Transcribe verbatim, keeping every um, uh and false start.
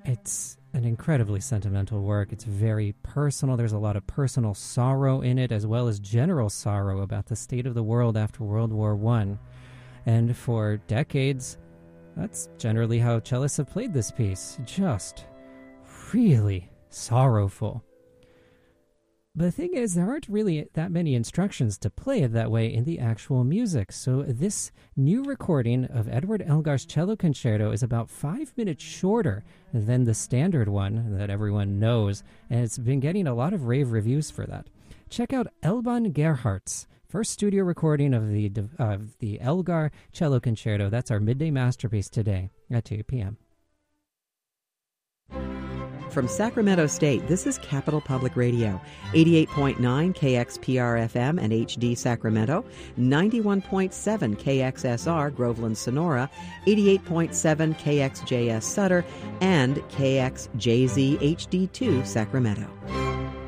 It's an incredibly sentimental work. It's very personal. There's a lot of personal sorrow in it, as well as general sorrow about the state of the world after World War One. And for decades, that's generally how cellists have played this piece. Just really sorrowful. But the thing is, there aren't really that many instructions to play it that way in the actual music. So this new recording of Edward Elgar's Cello Concerto is about five minutes shorter than the standard one that everyone knows, and it's been getting a lot of rave reviews for that. Check out Elban Gerhardt's first studio recording of the of the Elgar Cello Concerto. That's our midday masterpiece today at two p.m. From Sacramento State, this is Capital Public Radio, eighty-eight point nine K X P R F M and H D Sacramento, ninety-one point seven K X S R Groveland Sonora, eighty-eight point seven K X J S Sutter, and K X J Z H D two Sacramento.